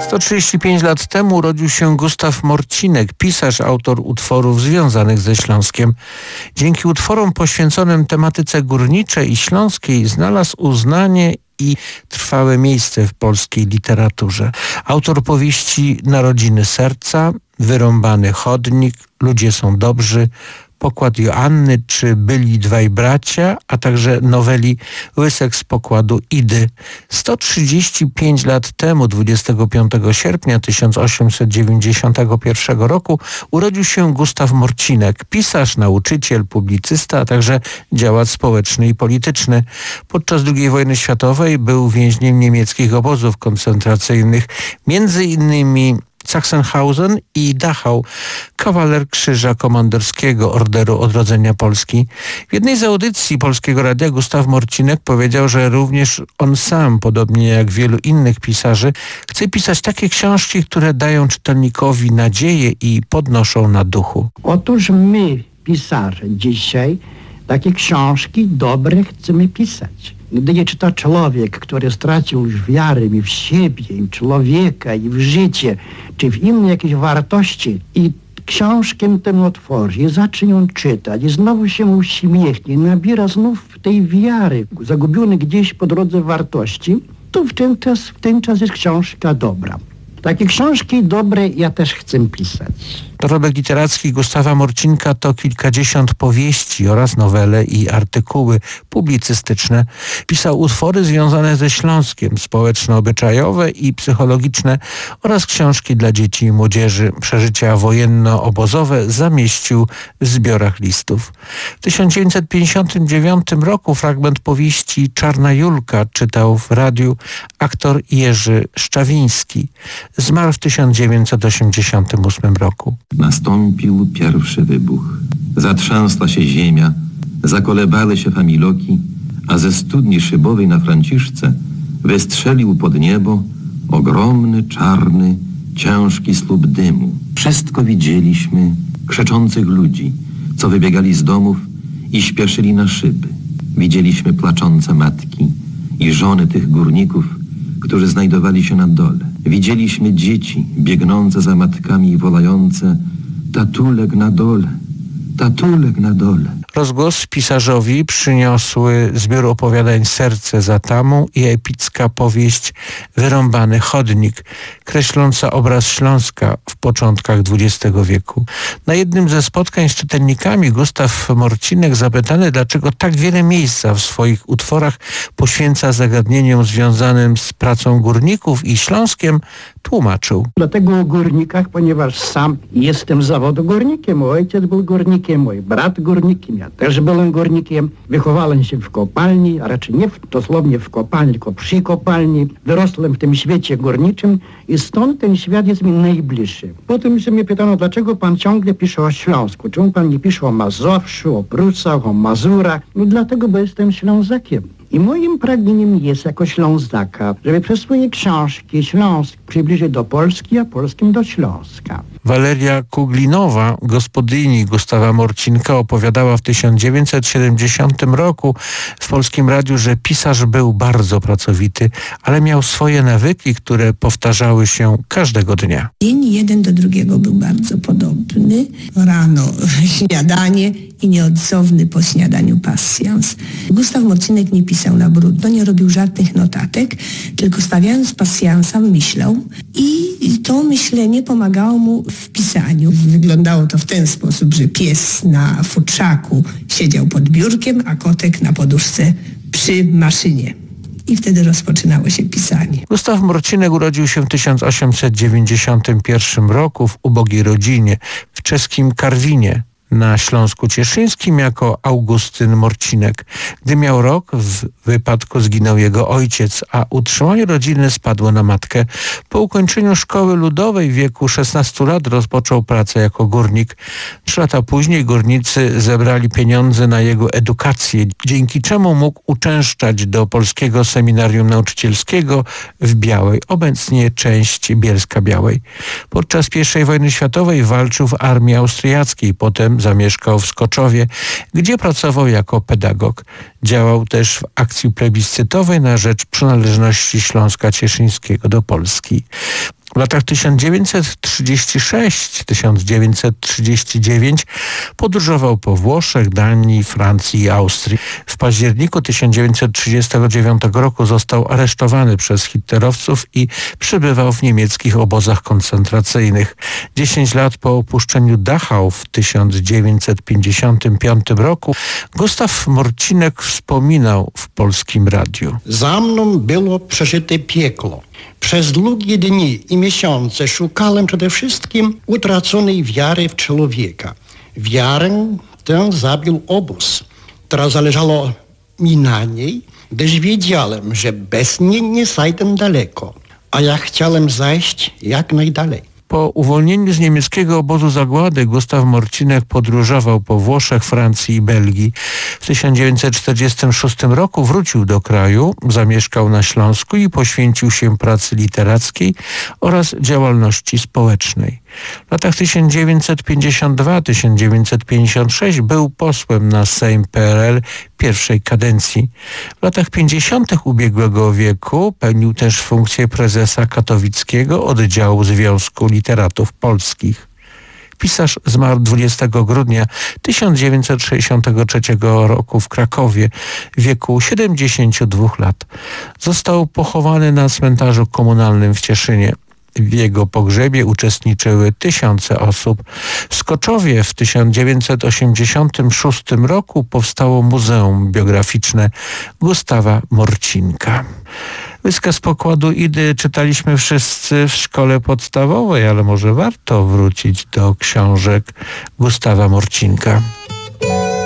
135 lat temu urodził się Gustaw Morcinek, pisarz, autor utworów związanych ze Śląskiem. Dzięki utworom poświęconym tematyce górniczej i śląskiej znalazł uznanie i trwałe miejsce w polskiej literaturze. Autor powieści Narodziny serca, Wyrąbany chodnik, Ludzie są dobrzy, Pokład Joanny czy Byli dwaj bracia, a także noweli Łysek z pokładu Idy. 135 lat temu, 25 sierpnia 1891 roku, urodził się Gustaw Morcinek, pisarz, nauczyciel, publicysta, a także działacz społeczny i polityczny. Podczas II wojny światowej był więźniem niemieckich obozów koncentracyjnych, między innymi Sachsenhausen i Dachau, kawaler Krzyża Komanderskiego Orderu Odrodzenia Polski. W jednej z audycji Polskiego Radia Gustaw Morcinek powiedział, że również on sam, podobnie jak wielu innych pisarzy, chce pisać takie książki, które dają czytelnikowi nadzieję i podnoszą na duchu. Otóż my, pisarze, dzisiaj takie książki dobre chcemy pisać. Gdy je czyta człowiek, który stracił już wiarę i w siebie, i w człowieka, i w życie, czy w inne jakieś wartości, i książkę tę otworzy, i zacznie ją czytać, i znowu się uśmiechnie, i nabiera znów tej wiary, zagubiony gdzieś po drodze wartości, to w ten czas jest książka dobra. Takie książki dobre ja też chcę pisać. Dorobek literacki Gustawa Morcinka to kilkadziesiąt powieści oraz nowele i artykuły publicystyczne. Pisał utwory związane ze Śląskiem, społeczno-obyczajowe i psychologiczne oraz książki dla dzieci i młodzieży. Przeżycia wojenno-obozowe zamieścił w zbiorach listów. W 1959 roku fragment powieści Czarna Julka czytał w radiu aktor Jerzy Szczawiński. Zmarł w 1988 roku. Nastąpił pierwszy wybuch. Zatrzęsła się ziemia, zakolebały się familoki, a ze studni szybowej na Franciszce wystrzelił pod niebo ogromny, czarny, ciężki słup dymu. Wszystko widzieliśmy, krzyczących ludzi, co wybiegali z domów i śpieszyli na szyby. Widzieliśmy płaczące matki i żony tych górników, którzy znajdowali się na dole. Widzieliśmy dzieci biegnące za matkami i wolające: tatulek na dole, tatulek na dole. Rozgłos pisarzowi przyniosły zbiór opowiadań Serce za tamą i epicka powieść Wyrąbany chodnik, kreśląca obraz Śląska w początkach XX wieku. Na jednym ze spotkań z czytelnikami Gustaw Morcinek zapytany, dlaczego tak wiele miejsca w swoich utworach poświęca zagadnieniom związanym z pracą górników i Śląskiem, tłumaczył. Dlatego o górnikach, ponieważ sam jestem z zawodu górnikiem. Mój ojciec był górnikiem, mój brat górnikiem, ja też byłem górnikiem. Wychowałem się w kopalni, a raczej nie dosłownie w kopalni, tylko przy kopalni. Wyrosłem w tym świecie górniczym i stąd ten świat jest mi najbliższy. Potem się mnie pytano, dlaczego pan ciągle pisze o Śląsku? Czemu pan nie pisze o Mazowszu, o Prusach, o Mazurach? No dlatego, bo jestem Ślązakiem. I moim pragnieniem jest jako Ślązaka, żeby przez swoje książki Śląsk przybliżyć do Polski, a Polskim do Śląska. Waleria Kuglinowa, gospodyni Gustawa Morcinka, opowiadała w 1970 roku w Polskim Radiu, że pisarz był bardzo pracowity, ale miał swoje nawyki, które powtarzały się każdego dnia. Dzień jeden do drugiego był bardzo podobny. Rano śniadanie i nieodzowny po śniadaniu pasjans. Gustaw Morcinek nie pisał na brudno, nie robił żadnych notatek, tylko stawiając pasjansa myślał i to myślenie pomagało mu w pisaniu. Wyglądało to w ten sposób, że pies na futrzaku siedział pod biurkiem, a kotek na poduszce przy maszynie. I wtedy rozpoczynało się pisanie. Gustaw Morcinek urodził się w 1891 roku w ubogiej rodzinie w czeskim Karwinie na Śląsku Cieszyńskim jako Augustyn Morcinek. Gdy miał rok, w wypadku zginął jego ojciec, a utrzymanie rodziny spadło na matkę. Po ukończeniu szkoły ludowej w wieku 16 lat rozpoczął pracę jako górnik. 3 lata później górnicy zebrali pieniądze na jego edukację, dzięki czemu mógł uczęszczać do Polskiego Seminarium Nauczycielskiego w Białej, obecnie część Bielska-Białej. Podczas I wojny światowej walczył w armii austriackiej, potem zamieszkał w Skoczowie, gdzie pracował jako pedagog. Działał też w akcji plebiscytowej na rzecz przynależności Śląska Cieszyńskiego do Polski. latach 1936-1939 podróżował po Włoszech, Danii, Francji i Austrii. W październiku 1939 roku został aresztowany przez hitlerowców i przebywał w niemieckich obozach koncentracyjnych. 10 lat po opuszczeniu Dachau w 1955 roku Gustaw Morcinek wspominał w Polskim Radiu. Za mną było przeżyte piekło. Przez długie dni i miesiące szukałem przede wszystkim utraconej wiary w człowieka. Wiarę tę zabił obóz. Teraz zależało mi na niej, gdyż wiedziałem, że bez niej nie zajdę daleko, a ja chciałem zajść jak najdalej. Po uwolnieniu z niemieckiego obozu zagłady Gustaw Morcinek podróżował po Włoszech, Francji i Belgii. W 1946 roku wrócił do kraju, zamieszkał na Śląsku i poświęcił się pracy literackiej oraz działalności społecznej. W latach 1952-1956 był posłem na Sejm PRL pierwszej kadencji. W latach 50. ubiegłego wieku pełnił też funkcję prezesa katowickiego oddziału Związku Literatów Polskich. Pisarz zmarł 20 grudnia 1963 roku w Krakowie w wieku 72 lat. Został pochowany na cmentarzu komunalnym w Cieszynie. W jego pogrzebie uczestniczyły tysiące osób. W Skoczowie w 1986 roku powstało Muzeum Biograficzne Gustawa Morcinka. Wyskaz pokładu Idy czytaliśmy wszyscy w szkole podstawowej, ale może warto wrócić do książek Gustawa Morcinka.